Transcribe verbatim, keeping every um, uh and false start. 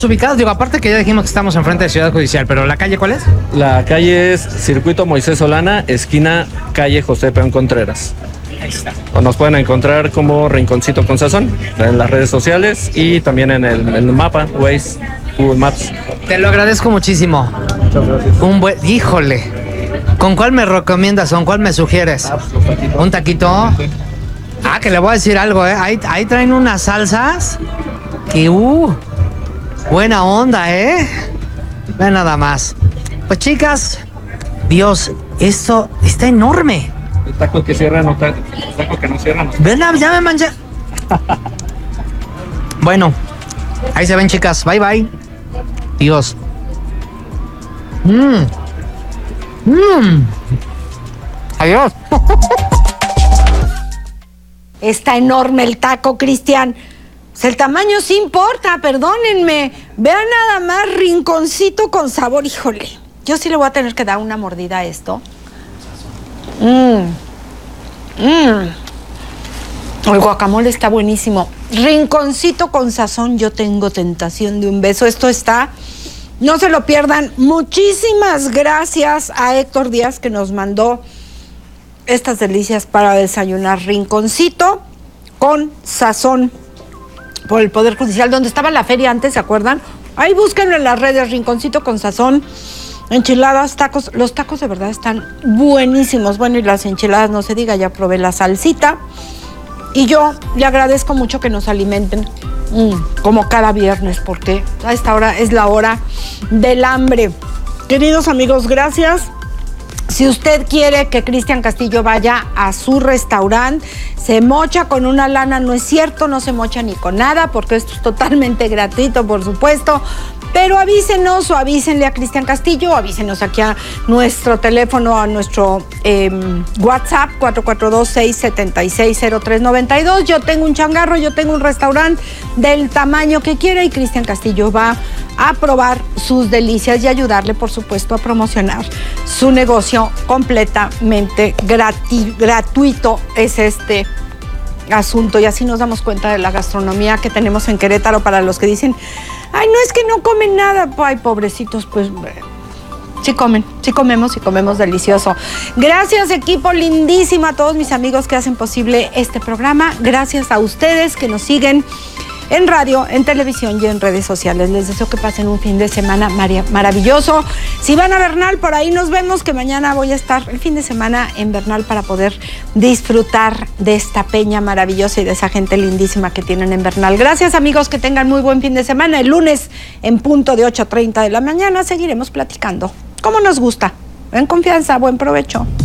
Ubicados, digo, aparte que ya dijimos que estamos enfrente de Ciudad Judicial, pero ¿la calle cuál es? La calle es Circuito Moisés Solana, esquina calle José Peón Contreras. Ahí está. O nos pueden encontrar como Rinconcito con Sazón en las redes sociales y también en el, en el mapa, Waze, Google Maps. Te lo agradezco muchísimo. Muchas gracias. Un buen... Híjole. ¿Con cuál me recomiendas? ¿Con cuál me sugieres? Ah, pues, los taquitos. ¿Un taquito? Sí. Ah, que le voy a decir algo, ¿eh? Ahí, ahí traen unas salsas que, uh... buena onda, ¿eh? Ve nada más. Pues chicas, Dios, esto está enorme. El taco que cierra, no taco, el taco que no cierra, no. Ven, ya me manché. Bueno, ahí se ven, chicas. Bye, bye. Dios. Mmm. Mmm. Adiós. Está enorme el taco, Cristian. Pues el tamaño sí importa, perdónenme. Vean nada más, rinconcito con sabor, híjole. Yo sí le voy a tener que dar una mordida a esto. Mmm. Mmm. El guacamole está buenísimo. Rinconcito con sazón, yo tengo tentación de un beso. Esto está, no se lo pierdan. Muchísimas gracias a Héctor Díaz que nos mandó estas delicias para desayunar. Rinconcito con sazón por el Poder Judicial, donde estaba la feria antes, ¿se acuerdan? Ahí búsquenlo en las redes, Rinconcito con sazón. Enchiladas, tacos, los tacos de verdad están buenísimos. Bueno, y las enchiladas no se diga, ya probé la salsita. Y yo le agradezco mucho que nos alimenten mmm, como cada viernes, porque a esta hora es la hora del hambre. Queridos amigos, gracias. Si usted quiere que Cristian Castillo vaya a su restaurante, se mocha con una lana, no es cierto, no se mocha ni con nada, porque esto es totalmente gratuito, por supuesto. Pero avísenos o avísenle a Cristian Castillo, o avísenos aquí a nuestro teléfono, a nuestro eh, WhatsApp, cuatro cuatro dos, seis siete seis, cero tres nueve dos. Yo tengo un changarro, yo tengo un restaurante del tamaño que quiera y Cristian Castillo va a probar sus delicias y ayudarle, por supuesto, a promocionar su negocio completamente grati- gratuito. Es este asunto y así nos damos cuenta de la gastronomía que tenemos en Querétaro. Para los que dicen, ay, no, es que no comen nada, ay, pobrecitos, pues sí comen, sí comemos y comemos delicioso. Gracias, equipo lindísimo, a todos mis amigos que hacen posible este programa. Gracias a ustedes que nos siguen en radio, en televisión y en redes sociales. Les deseo que pasen un fin de semana maravilloso. Si van a Bernal, por ahí nos vemos, que mañana voy a estar el fin de semana en Bernal para poder disfrutar de esta peña maravillosa y de esa gente lindísima que tienen en Bernal. Gracias, amigos, que tengan muy buen fin de semana. El lunes, en punto de ocho treinta de la mañana, seguiremos platicando como nos gusta. En confianza, buen provecho.